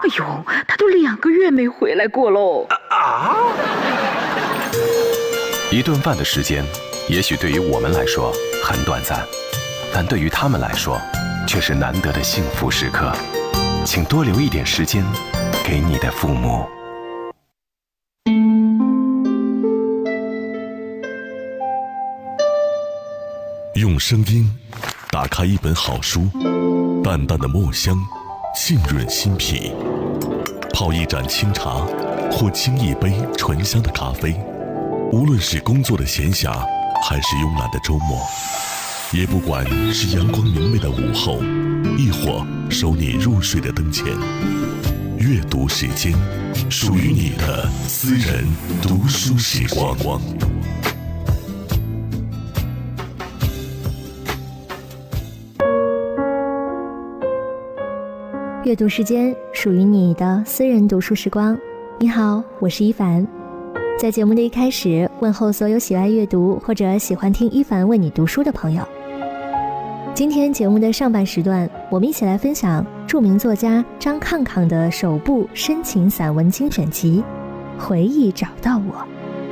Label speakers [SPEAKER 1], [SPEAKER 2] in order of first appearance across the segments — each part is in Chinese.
[SPEAKER 1] 哎呦，他都2个月没回来过喽。
[SPEAKER 2] 一顿饭的时间，也许对于我们来说很短暂，但对于他们来说，却是难得的幸福时刻。请多留一点时间给你的父母。
[SPEAKER 3] 用声音打开一本好书，淡淡的墨香浸润心脾，泡一盏清茶或沏一杯醇香的咖啡，无论是工作的闲暇还是慵懒的周末，也不管是阳光明媚的午后，亦或收你入睡的灯前，阅读时间，属于你的私人读书时光。
[SPEAKER 4] 阅读时间，属于你的私人读书时光。你好，我是一凡。在节目的一开始，问候所有喜爱阅读或者喜欢听一凡为你读书的朋友。今天节目的上半时段，我们一起来分享著名作家张抗抗的首部深情散文精选集《回忆找到我》。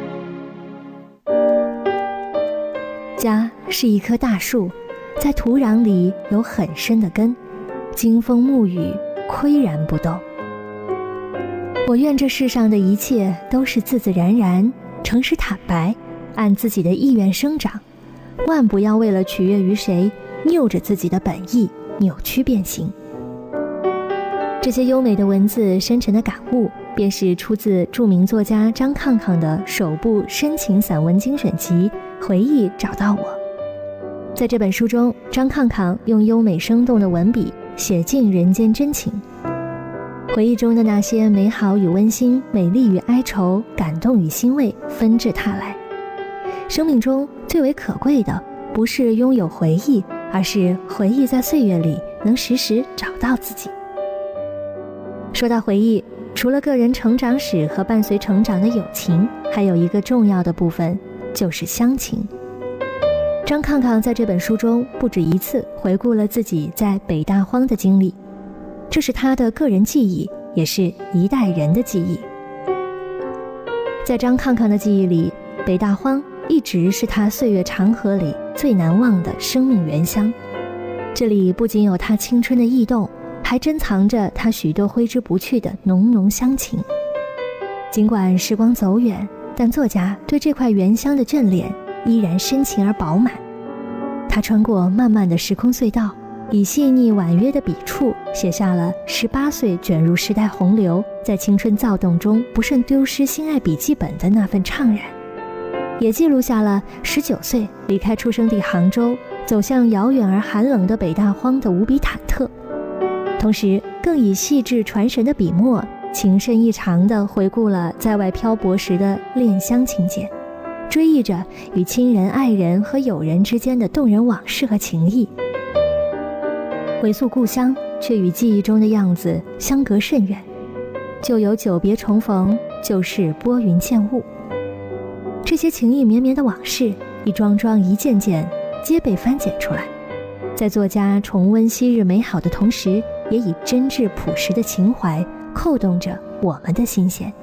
[SPEAKER 4] 家是一棵大树，在土壤里有很深的根，经风沐雨，岿然不动。我愿这世上的一切都是自自然然，诚实坦白，按自己的意愿生长，万不要为了取悦于谁，拗着自己的本意，扭曲变形。这些优美的文字，深沉的感悟，便是出自著名作家张抗抗的首部深情散文精选集《回忆找到我》。在这本书中，张抗抗用优美生动的文笔写尽人间真情，回忆中的那些美好与温馨，美丽与哀愁，感动与欣慰纷至沓来。生命中最为可贵的，不是拥有回忆，而是回忆在岁月里能时时找到自己。说到回忆，除了个人成长史和伴随成长的友情，还有一个重要的部分，就是乡情。张抗抗在这本书中不止一次回顾了自己在北大荒的经历，这是他的个人记忆，也是一代人的记忆。在张抗抗的记忆里，北大荒一直是他岁月长河里最难忘的生命原乡。这里不仅有他青春的异动，还珍藏着他许多挥之不去的浓浓乡情。尽管时光走远，但作家对这块原乡的眷恋依然深情而饱满。他穿过漫漫的时空隧道，以细腻婉约的笔触写下了18岁卷入时代洪流，在青春躁动中不慎丢失心爱笔记本的那份怅然，也记录下了19岁离开出生地杭州，走向遥远而寒冷的北大荒的无比忐忑。同时更以细致传神的笔墨，情深意长地回顾了在外漂泊时的恋乡情节，追忆着与亲人、爱人和友人之间的动人往事和情谊。回溯故乡，却与记忆中的样子相隔甚远，就有久别重逢，就是拨云见雾。这些情意绵绵的往事，一桩桩一件件，皆被翻检出来，在作家重温昔日美好的同时，也以真挚朴实的情怀扣动着我们的心弦。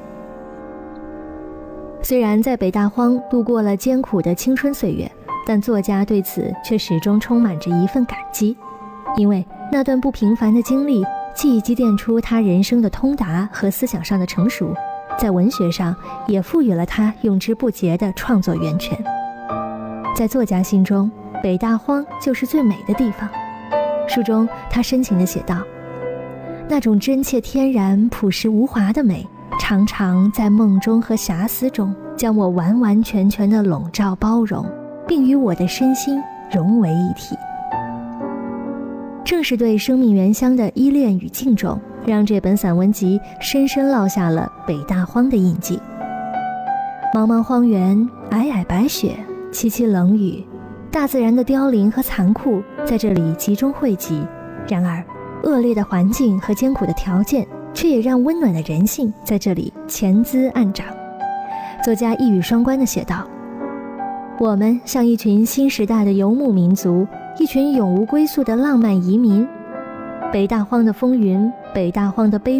[SPEAKER 4] 虽然在北大荒度过了艰苦的青春岁月，但作家对此却始终充满着一份感激，因为那段不平凡的经历既积淀出他人生的通达和思想上的成熟，在文学上也赋予了他用之不竭的创作源泉。在作家心中，北大荒就是最美的地方。书中他深情地写道，那种真切天然朴实无华的美，常常在梦中和遐思中将我完完全全地笼罩包容，并与我的身心融为一体。正是对生命原乡的依恋与敬重，让这本散文集深深烙下了北大荒的印记。茫茫荒原，皑皑白雪，凄凄冷雨，大自然的凋零和残酷在这里集中汇集，然而恶劣的环境和艰苦的条件却也让温暖的人性在这里潜滋暗长。作家一语双关地写道，我们像一群新时代的游牧民族，一群永无归宿的浪漫移民。北大荒的风云，北大荒的悲